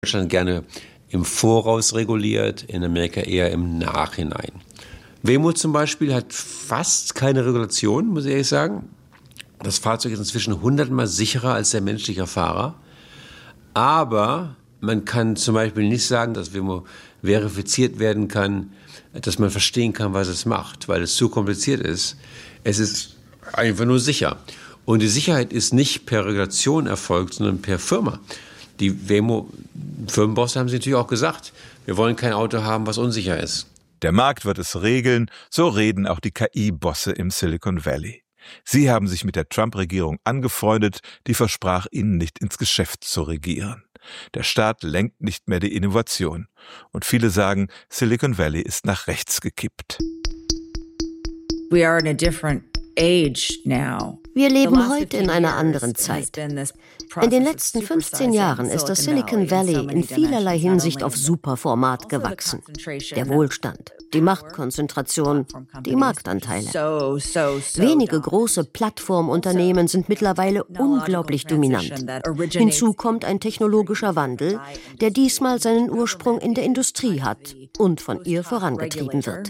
Deutschland gerne im Voraus reguliert, in Amerika eher im Nachhinein. Waymo zum Beispiel hat fast keine Regulation, muss ich ehrlich sagen. Das Fahrzeug ist inzwischen 100-mal sicherer als der menschliche Fahrer. Aber man kann zum Beispiel nicht sagen, dass Waymo verifiziert werden kann, dass man verstehen kann, was es macht, weil es zu kompliziert ist. Es ist einfach nur sicher. Und die Sicherheit ist nicht per Regulation erfolgt, sondern per Firma. Die Waymo-Firmenbosse haben sich natürlich auch gesagt, wir wollen kein Auto haben, was unsicher ist. Der Markt wird es regeln, so reden auch die KI-Bosse im Silicon Valley. Sie haben sich mit der Trump-Regierung angefreundet, die versprach, ihnen nicht ins Geschäft zu regieren. Der Staat lenkt nicht mehr die Innovation. Und viele sagen, Silicon Valley ist nach rechts gekippt. We are in a different age now. Wir leben heute in einer anderen Zeit. In den letzten 15 Jahren ist das Silicon Valley in vielerlei Hinsicht auf Superformat gewachsen. Der Wohlstand, die Machtkonzentration, die Marktanteile. Wenige große Plattformunternehmen sind mittlerweile unglaublich dominant. Hinzu kommt ein technologischer Wandel, der diesmal seinen Ursprung in der Industrie hat und von ihr vorangetrieben wird.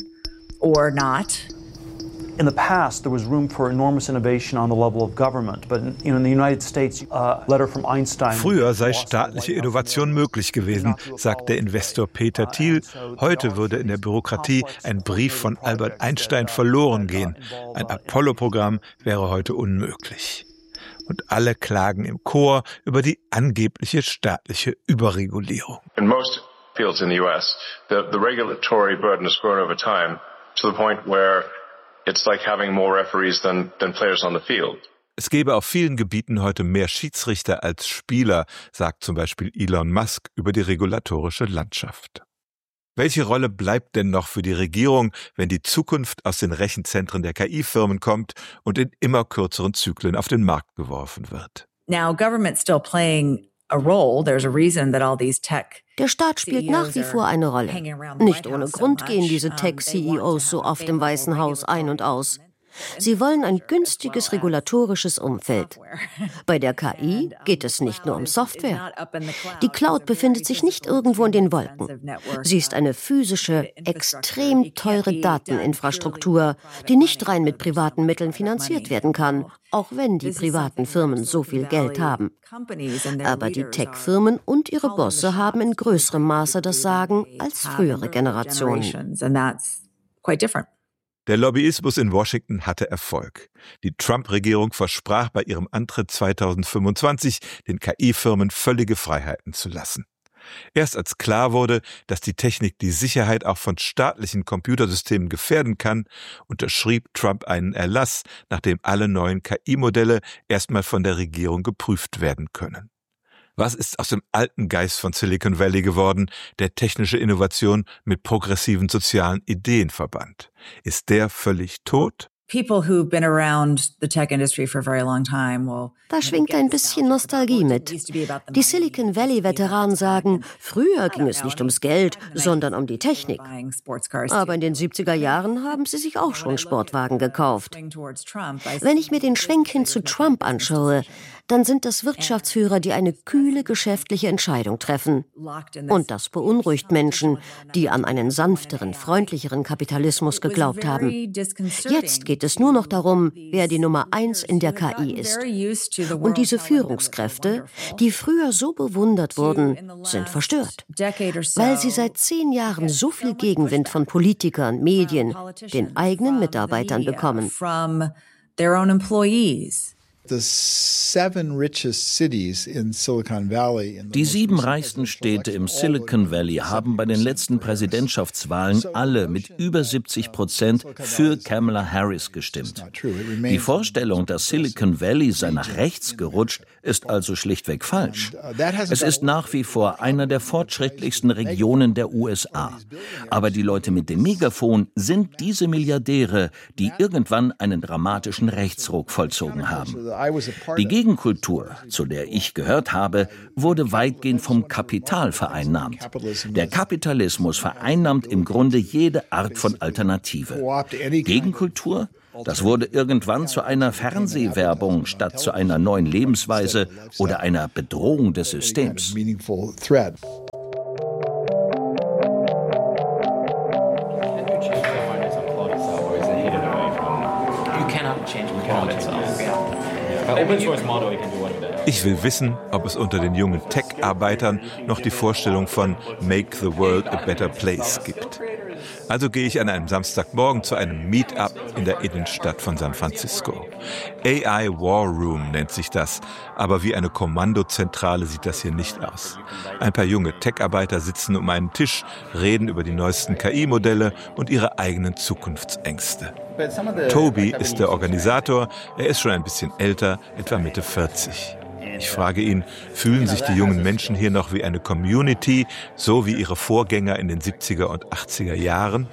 In the past, there was room for enormous innovation on the level of government, but in the United States, a letter from Einstein. Früher sei staatliche Innovation möglich gewesen, sagt der Investor Peter Thiel. Heute würde in der Bürokratie ein Brief von Albert Einstein verloren gehen. Ein Apollo-Programm wäre heute unmöglich. Und alle klagen im Chor über die angebliche staatliche Überregulierung. In most fields in the US, the regulatory burden has grown over time to the point where it's like having more referees than players on the field. Es gäbe auf vielen Gebieten heute mehr Schiedsrichter als Spieler, sagt zum Beispiel Elon Musk über die regulatorische Landschaft. Welche Rolle bleibt denn noch für die Regierung, wenn die Zukunft aus den Rechenzentren der KI-Firmen kommt und in immer kürzeren Zyklen auf den Markt geworfen wird? Now, government's still playing a role. There's a reason that all these tech Der Staat spielt nach wie vor eine Rolle. Nicht ohne Grund gehen diese Tech-CEOs so oft im Weißen Haus ein und aus. Sie wollen ein günstiges regulatorisches Umfeld. Bei der KI geht es nicht nur um Software. Die Cloud befindet sich nicht irgendwo in den Wolken. Sie ist eine physische, extrem teure Dateninfrastruktur, die nicht rein mit privaten Mitteln finanziert werden kann, auch wenn die privaten Firmen so viel Geld haben. Aber die Tech-Firmen und ihre Bosse haben in größerem Maße das Sagen als frühere Generationen. Der Lobbyismus in Washington hatte Erfolg. Die Trump-Regierung versprach bei ihrem Antritt 2025, den KI-Firmen völlige Freiheiten zu lassen. Erst als klar wurde, dass die Technik die Sicherheit auch von staatlichen Computersystemen gefährden kann, unterschrieb Trump einen Erlass, nachdem alle neuen KI-Modelle erstmal von der Regierung geprüft werden können. Was ist aus dem alten Geist von Silicon Valley geworden, der technische Innovation mit progressiven sozialen Ideen verband? Ist der völlig tot? Da schwingt ein bisschen Nostalgie mit. Die Silicon Valley-Veteranen sagen, früher ging es nicht ums Geld, sondern um die Technik. Aber in den 70er Jahren haben sie sich auch schon Sportwagen gekauft. Wenn ich mir den Schwenk hin zu Trump anschaue, dann sind das Wirtschaftsführer, die eine kühle geschäftliche Entscheidung treffen. Und das beunruhigt Menschen, die an einen sanfteren, freundlicheren Kapitalismus geglaubt haben. Jetzt geht es nur noch darum, wer die Nummer 1 in der KI ist. Und diese Führungskräfte, die früher so bewundert wurden, sind verstört, weil sie seit 10 Jahren so viel Gegenwind von Politikern, Medien, den eigenen Mitarbeitern bekommen. Die 7 reichsten Städte im Silicon Valley haben bei den letzten Präsidentschaftswahlen alle mit über 70% für Kamala Harris gestimmt. Die Vorstellung, dass Silicon Valley sei nach rechts gerutscht, ist also schlichtweg falsch. Es ist nach wie vor einer der fortschrittlichsten Regionen der USA. Aber die Leute mit dem Megafon sind diese Milliardäre, die irgendwann einen dramatischen Rechtsruck vollzogen haben. Die Gegenkultur, zu der ich gehört habe, wurde weitgehend vom Kapital vereinnahmt. Der Kapitalismus vereinnahmt im Grunde jede Art von Alternative. Gegenkultur? Das wurde irgendwann zu einer Fernsehwerbung statt zu einer neuen Lebensweise oder einer Bedrohung des Systems. Ich will wissen, ob es unter den jungen Tech-Arbeitern noch die Vorstellung von Make the World a Better Place gibt. Also gehe ich an einem Samstagmorgen zu einem Meetup in der Innenstadt von San Francisco. AI War Room nennt sich das, aber wie eine Kommandozentrale sieht das hier nicht aus. Ein paar junge Tech-Arbeiter sitzen um einen Tisch, reden über die neuesten KI-Modelle und ihre eigenen Zukunftsängste. Toby ist der Organisator, er ist schon ein bisschen älter, etwa Mitte 40. Ich frage ihn, fühlen sich die jungen Menschen hier noch wie eine Community, so wie ihre Vorgänger in den 70er und 80er Jahren?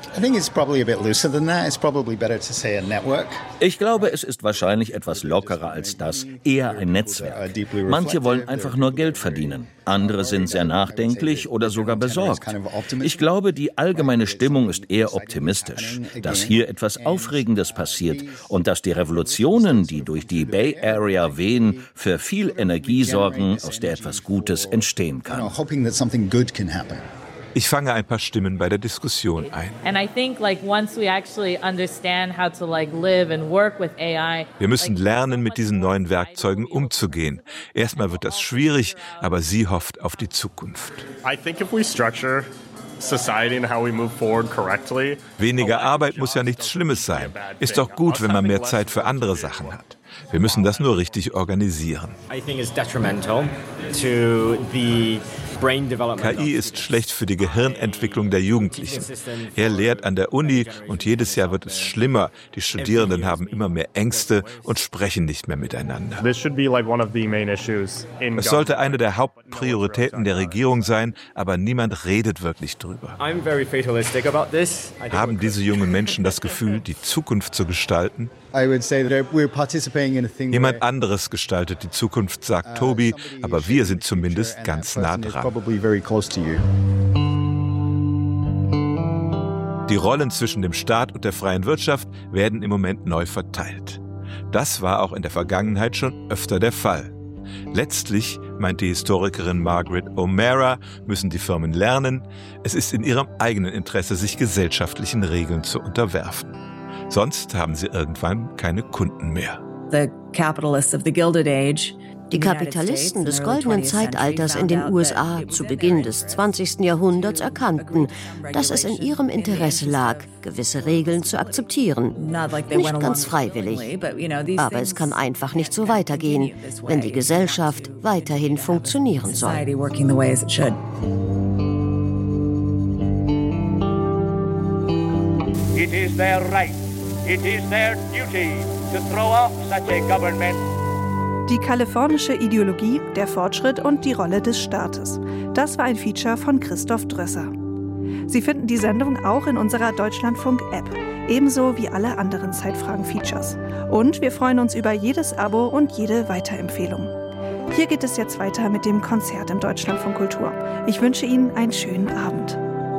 Ich glaube, es ist wahrscheinlich etwas lockerer als das, eher ein Netzwerk. Manche wollen einfach nur Geld verdienen, andere sind sehr nachdenklich oder sogar besorgt. Ich glaube, die allgemeine Stimmung ist eher optimistisch, dass hier etwas Aufregendes passiert und dass die Revolutionen, die durch die Bay Area wehen, für viel Energie sorgen, aus der etwas Gutes entstehen kann. Ich fange ein paar Stimmen bei der Diskussion ein. Wir müssen lernen, mit diesen neuen Werkzeugen umzugehen. Erstmal wird das schwierig, aber sie hofft auf die Zukunft. Weniger Arbeit muss ja nichts KI sein. Ist doch gut, wenn man mehr Zeit für andere Sachen hat. Wir müssen das nur richtig organisieren. KI ist schlecht für die Gehirnentwicklung der Jugendlichen. Er lehrt an der Uni und jedes Jahr wird es schlimmer. Die Studierenden haben immer mehr Ängste und sprechen nicht mehr miteinander. Es sollte eine der Hauptprioritäten der Regierung sein, aber niemand redet wirklich drüber. Haben diese jungen Menschen das Gefühl, die Zukunft zu gestalten? Jemand anderes gestaltet die Zukunft, sagt Toby, aber wir sind zumindest ganz nah dran. Die Rollen zwischen dem Staat und der freien Wirtschaft werden im Moment neu verteilt. Das war auch in der Vergangenheit schon öfter der Fall. Letztlich, meint die Historikerin Margaret O'Meara, müssen die Firmen lernen, es ist in ihrem eigenen Interesse, sich gesellschaftlichen Regeln zu unterwerfen. Sonst haben sie irgendwann keine Kunden mehr. Die Kapitalisten des goldenen Zeitalters in den USA zu Beginn des 20. Jahrhunderts erkannten, dass es in ihrem Interesse lag, gewisse Regeln zu akzeptieren. Nicht ganz freiwillig, aber es kann einfach nicht so weitergehen, wenn die Gesellschaft weiterhin funktionieren soll. It is their right, it is their duty to throw off such a government. Die kalifornische Ideologie, der Fortschritt und die Rolle des Staates. Das war ein Feature von Christoph Drösser. Sie finden die Sendung auch in unserer Deutschlandfunk-App, ebenso wie alle anderen Zeitfragen-Features. Und wir freuen uns über jedes Abo und jede Weiterempfehlung. Hier geht es jetzt weiter mit dem Konzert im Deutschlandfunk Kultur. Ich wünsche Ihnen einen schönen Abend.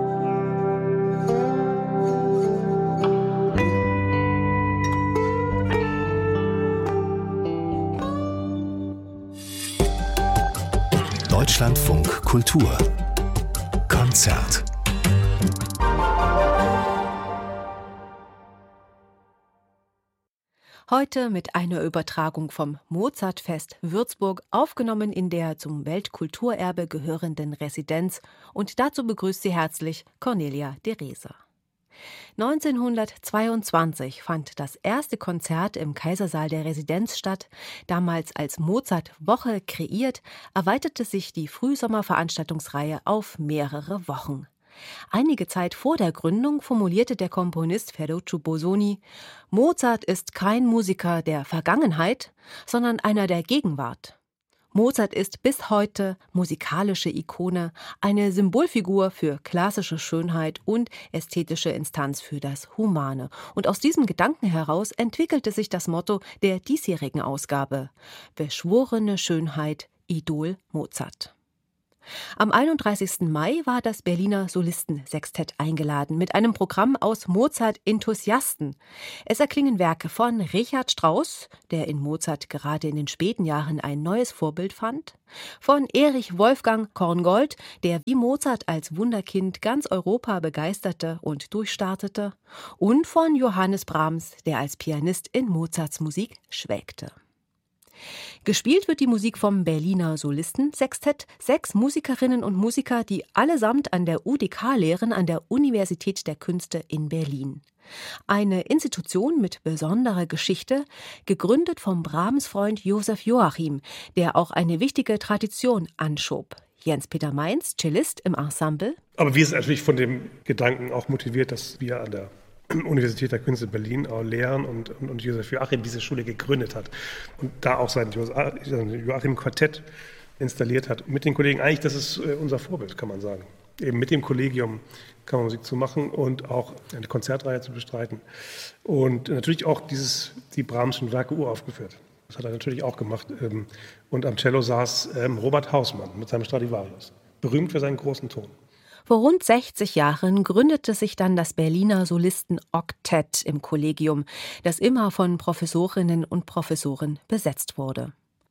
Deutschlandfunk Kultur Konzert. Heute mit einer Übertragung vom Mozartfest Würzburg, aufgenommen in der zum Weltkulturerbe gehörenden Residenz, und dazu begrüßt sie herzlich Cornelia de Reser. 1922 fand das erste Konzert im Kaisersaal der Residenz statt. Damals als Mozart-Woche kreiert, erweiterte sich die Frühsommerveranstaltungsreihe auf mehrere Wochen. Einige Zeit vor der Gründung formulierte der Komponist Ferruccio Busoni: Mozart ist kein Musiker der Vergangenheit, sondern einer der Gegenwart. Mozart ist bis heute musikalische Ikone, eine Symbolfigur für klassische Schönheit und ästhetische Instanz für das Humane. Und aus diesem Gedanken heraus entwickelte sich das Motto der diesjährigen Ausgabe: Beschworene Schönheit, Idol Mozart. Am 31. Mai war das Berliner Solistensextett eingeladen mit einem Programm aus Mozart-Enthusiasten. Es erklingen Werke von Richard Strauss, der in Mozart gerade in den späten Jahren ein neues Vorbild fand, von Erich Wolfgang Korngold, der wie Mozart als Wunderkind ganz Europa begeisterte und durchstartete, und von Johannes Brahms, der als Pianist in Mozarts Musik schwelgte. Gespielt wird die Musik vom Berliner Solistensextett, 6 Musikerinnen und Musiker, die allesamt an der UDK lehren, an der Universität der Künste in Berlin. Eine Institution mit besonderer Geschichte, gegründet vom Brahms-Freund Josef Joachim, der auch eine wichtige Tradition anschob. Jens-Peter Mainz, Cellist im Ensemble. Aber wir sind natürlich von dem Gedanken auch motiviert, dass wir an der Universität der Künste Berlin auch lehren und Josef Joachim diese Schule gegründet hat und da auch sein Joachim-Quartett installiert hat. Mit den Kollegen, eigentlich, das ist unser Vorbild, kann man sagen. Eben mit dem Kollegium Kammermusik zu machen und auch eine Konzertreihe zu bestreiten. Und natürlich auch die Brahmschen Werke uraufgeführt. Das hat er natürlich auch gemacht. Und am Cello saß Robert Hausmann mit seinem Stradivarius. Berühmt für seinen großen Ton. Vor rund 60 Jahren gründete sich dann das Berliner Solisten-Oktett im Kollegium, das immer von Professorinnen und Professoren besetzt wurde.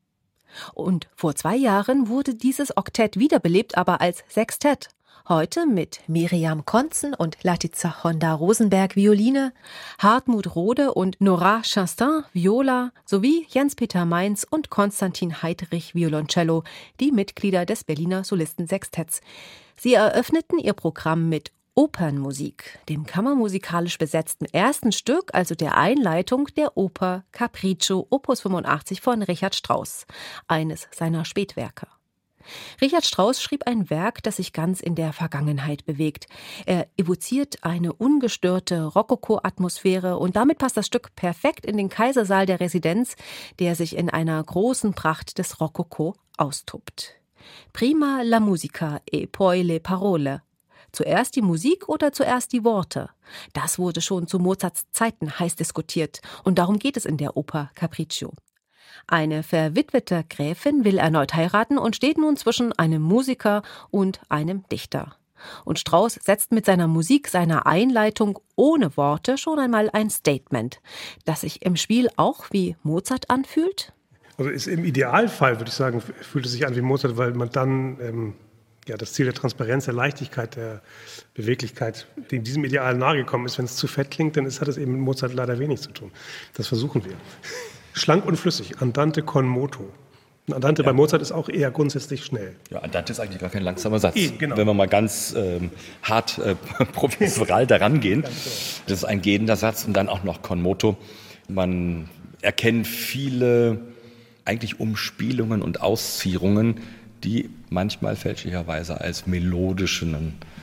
Und vor 2 Jahren wurde dieses Oktett wiederbelebt, aber als Sextett. Heute mit Miriam Konzen und Latica Honda-Rosenberg Violine, Hartmut Rode und Nora Chastain Viola sowie Jens-Peter Mainz und Konstantin Heidrich Violoncello, die Mitglieder des Berliner Solistensextetts. Sie eröffneten ihr Programm mit Opernmusik, dem kammermusikalisch besetzten ersten Stück, also der Einleitung der Oper Capriccio Opus 85 von Richard Strauss, eines seiner Spätwerke. Richard Strauss schrieb ein Werk, das sich ganz in der Vergangenheit bewegt. Er evoziert eine ungestörte Rokoko-Atmosphäre und damit passt das Stück perfekt in den Kaisersaal der Residenz, der sich in einer großen Pracht des Rokoko austobt. Prima la musica e poi le parole. Zuerst die Musik oder zuerst die Worte? Das wurde schon zu Mozarts Zeiten heiß diskutiert und darum geht es in der Oper Capriccio. Eine verwitwete Gräfin will erneut heiraten und steht nun zwischen einem Musiker und einem Dichter. Und Strauss setzt mit seiner Musik, seiner Einleitung ohne Worte schon einmal ein Statement, das sich im Spiel auch wie Mozart anfühlt. Also ist im Idealfall, würde ich sagen, fühlt es sich an wie Mozart, weil man dann das Ziel der Transparenz, der Leichtigkeit, der Beweglichkeit, die in diesem Ideal nahegekommen ist. Wenn es zu fett klingt, dann hat es eben mit Mozart leider wenig zu tun. Das versuchen wir. Schlank und flüssig, andante con moto. Und andante bei Mozart ist auch eher grundsätzlich schnell. Ja, andante ist eigentlich gar kein langsamer Satz. Genau. Wenn wir mal ganz hart professoral daran gehen. Das ist ein gehender Satz und dann auch noch con moto. Man erkennt viele eigentlich Umspielungen und Auszierungen, die manchmal fälschlicherweise als melodischer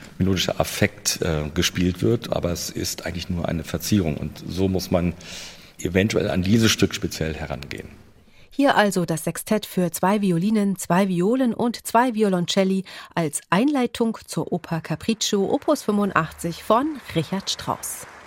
Affekt gespielt wird, aber es ist eigentlich nur eine Verzierung und so muss man eventuell an dieses Stück speziell herangehen. Hier also das Sextett für 2 Violinen, 2 Violen und 2 Violoncelli als Einleitung zur Oper Capriccio Opus 85 von Richard Strauss.